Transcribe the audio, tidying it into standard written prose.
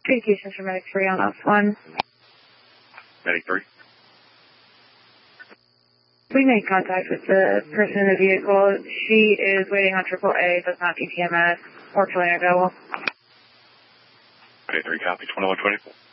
Communications for Medic 3 on S1. Medic 3. We made contact with the person in the vehicle. She is waiting on AAA, does not need TMS or towing available. Medic 3 copy, 2124.